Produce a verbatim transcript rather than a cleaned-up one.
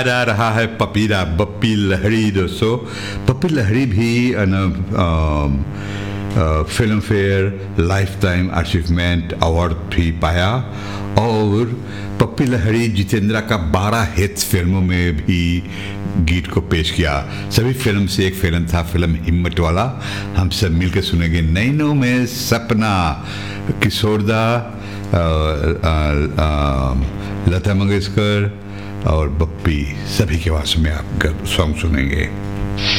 आ रहा है पपीरा बप्पी लहरी दोस्तों। पप्पी लहरी भी film fair life time achievement award भी पाया और पप्पी लहरी जितेंद्र का बारह हिट्स फिल्मों में भी गीत को पेश किया। सभी फिल्म से एक फिल्म था फिल्म हिम्मत वाला। हम सब मिलकर सुनेंगे नैनों में सपना, किशोरदा, लता मंगेशकर और बप्पी, सभी के आवाज़ में आप सॉन्ग सुनेंगे।